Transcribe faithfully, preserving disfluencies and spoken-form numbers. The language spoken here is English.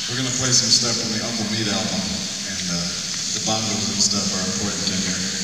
We're going to play some stuff from the Uncle Meat album, and uh, the bongos and stuff are important in here.